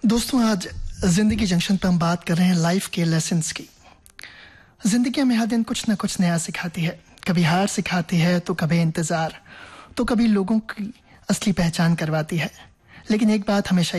दोस्तों, आज जिंदगी जंक्शन पर हम बात कर रहे हैं लाइफ के लेसन्स की। जिंदगी हमें हर दिन कुछ ना कुछ नया सिखाती है। कभी हार सिखाती है, तो कभी इंतजार, तो कभी लोगों की असली पहचान करवाती है। लेकिन एक बात हमेशा